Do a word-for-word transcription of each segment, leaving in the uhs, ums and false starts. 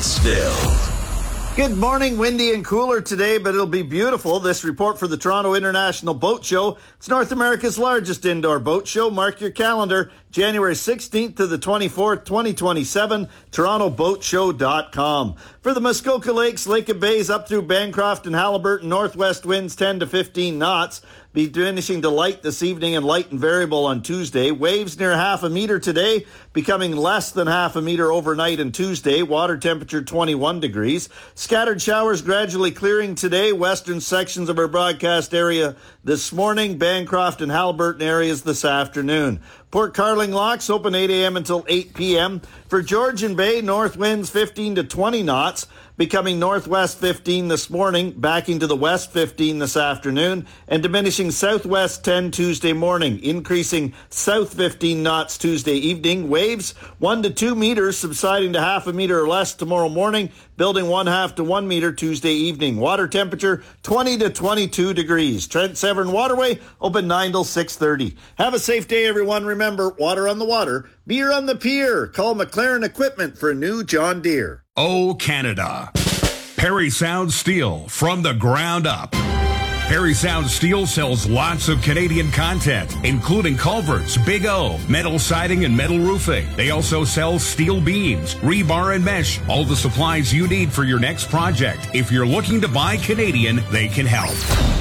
Huntsville. Good morning. Windy and cooler today, but it'll be beautiful. This report for the Toronto International Boat Show. It's North America's largest indoor boat show. Mark your calendar. January sixteenth to the twenty-fourth, twenty twenty-seven, toronto boat show dot com. For the Muskoka Lakes, Lake and Bays up through Bancroft and Haliburton, northwest winds ten to fifteen knots. Be diminishing to light this evening and light and variable on Tuesday. Waves near half a meter today, becoming less than half a meter overnight and Tuesday. Water temperature twenty-one degrees. Scattered showers gradually clearing today. Western sections of our broadcast area this morning. Bancroft and Haliburton areas this afternoon. Port Carling locks open eight a.m. until eight p.m. For Georgian Bay, north winds fifteen to twenty knots, becoming northwest fifteen this morning, backing to the west fifteen this afternoon, and diminishing southwest ten Tuesday morning, increasing south fifteen knots Tuesday evening. Waves one to two meters, subsiding to half a meter or less tomorrow morning, building one half to one meter Tuesday evening. Water temperature twenty to twenty-two degrees. Trent Severn Waterway open nine till six thirty. Have a safe day, everyone. Remember, water on the water, beer on the pier. Call McLaren Equipment for a new John Deere. Oh, Canada. Parry Sound Steel from the ground up. Parry Sound Steel sells lots of Canadian content, including culverts, Big O, metal siding, and metal roofing. They also sell steel beams, rebar, and mesh, all the supplies you need for your next project. If you're looking to buy Canadian, they can help.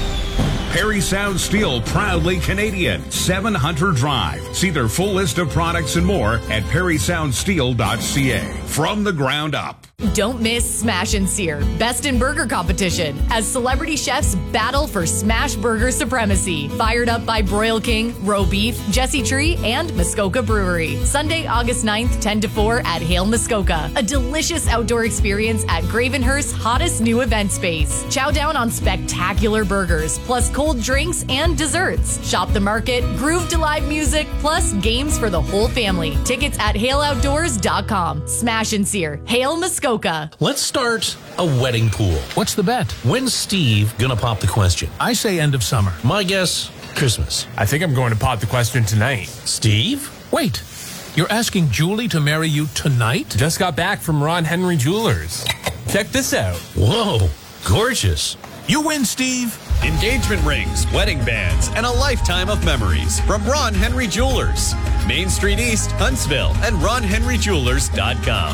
Parry Sound Steel, proudly Canadian. seven Hunter Drive. See their full list of products and more at parry sound steel dot c a. From the ground up. Don't miss Smash and Sear, Best in Burger competition, as celebrity chefs battle for smash burger supremacy. Fired up by Broil King, Roe Beef, Jesse Tree, and Muskoka Brewery. Sunday, August ninth, ten to four at Hale Muskoka. A delicious outdoor experience at Gravenhurst's hottest new event space. Chow down on spectacular burgers, plus cold drinks and desserts. Shop the market, groove to live music, plus games for the whole family. Tickets at hale outdoors dot com. Smash and Sear, Hale Muskoka. Let's start a wedding pool. What's the bet? When's Steve gonna pop the question? I say end of summer. My guess, Christmas. I think I'm going to pop the question tonight. Steve? Wait, you're asking Julie to marry you tonight? Just got back from Ron Henry Jewelers. Check this out. Whoa, gorgeous. You win, Steve. Engagement rings, wedding bands, and a lifetime of memories from Ron Henry Jewelers. Main Street East, Huntsville, and ron henry jewelers dot com.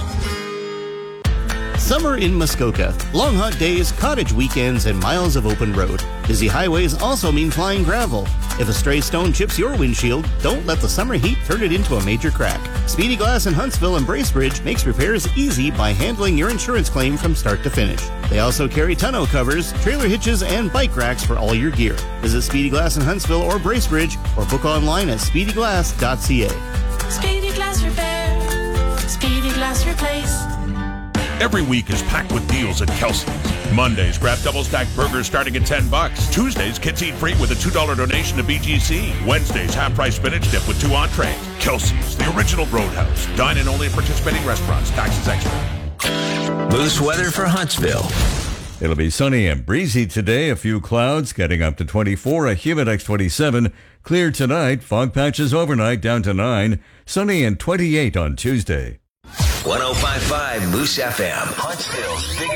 Summer in Muskoka. Long hot days, cottage weekends, and miles of open road. Busy highways also mean flying gravel. If a stray stone chips your windshield, don't let the summer heat turn it into a major crack. Speedy Glass in Huntsville and Bracebridge makes repairs easy by handling your insurance claim from start to finish. They also carry tonneau covers, trailer hitches, and bike racks for all your gear. Visit Speedy Glass in Huntsville or Bracebridge or book online at speedy glass dot c a. Speedy Glass Repair. Speedy Glass Replace. Every week is packed with deals at Kelsey's. Mondays, grab double-stacked burgers starting at ten bucks. Tuesdays, kids eat free with a two dollar donation to B G C. Wednesdays, half-price spinach dip with two entrees. Kelsey's, the original Roadhouse. Dine in only at participating restaurants. Taxes extra. Moose weather for Huntsville. It'll be sunny and breezy today. A few clouds getting up to twenty-four. A humid X twenty-seven. Clear tonight. Fog patches overnight down to nine. Sunny and twenty-eight on Tuesday. one oh five point five Moose F M. Huntsville's biggest